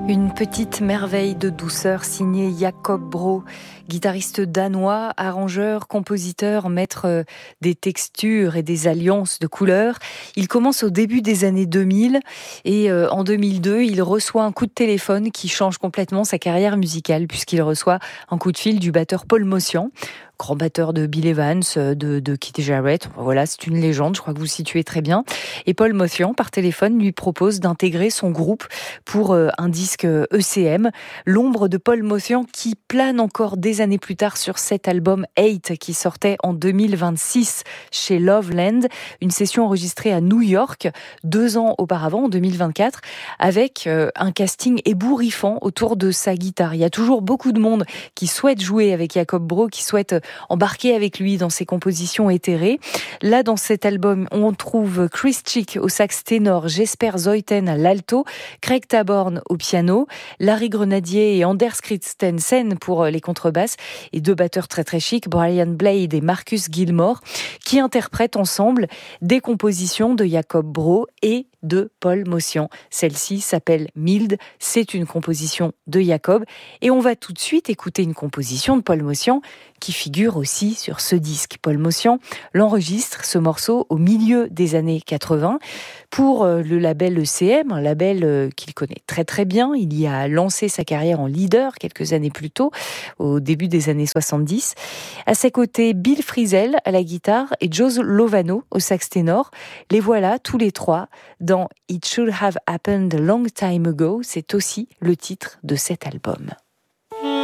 Une petite merveille de douceur signée Jacob Bro, guitariste danois, arrangeur, compositeur, maître des textures et des alliances de couleurs. Il commence au début des années 2000 et en 2002, il reçoit un coup de téléphone qui change complètement sa carrière musicale puisqu'il reçoit un coup de fil du batteur Paul Motian, grand batteur de Bill Evans, de Keith Jarrett. Voilà, c'est une légende, je crois que vous situez très bien. Et Paul Motian, par téléphone, lui propose d'intégrer son groupe pour un disque ECM. L'ombre de Paul Motian qui plane encore des années plus tard sur cet album 8 qui sortait en 2026 chez Loveland. Une session enregistrée à New York 2 ans auparavant, en 2024, avec un casting ébouriffant autour de sa guitare. Il y a toujours beaucoup de monde qui souhaite jouer avec Jacob Bro, qui souhaite embarquer avec lui dans ses compositions éthérées. Là, dans cet album, on trouve Chris Chick au sax ténor, Jesper Zeuthen à l'alto, Craig Taborn au piano, Larry Grenadier et Anders Christensen pour les contrebasses, et 2 batteurs très très chics, Brian Blade et Marcus Gilmore, qui interprètent ensemble des compositions de Jacob Bro et de Paul Motian. Celle-ci s'appelle Mild, c'est une composition de Jacob, et on va tout de suite écouter une composition de Paul Motian qui figure aussi sur ce disque. Paul Motian l'enregistre, ce morceau, au milieu des années 80 pour le label ECM, un label qu'il connaît très très bien. Il y a lancé sa carrière en leader quelques années plus tôt, au début des années 70. À ses côtés, Bill Frisell à la guitare et Joe Lovano au sax ténor. Les voilà tous les trois dans It Should Have Happened a Long Time Ago. C'est aussi le titre de cet album.